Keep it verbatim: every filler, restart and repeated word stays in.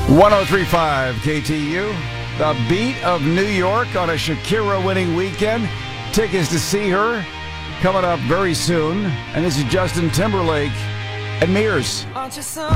one oh three point five K T U, the beat of New York on a Shakira-winning weekend. Tickets to see her coming up very soon. And this is Justin Timberlake and Mears.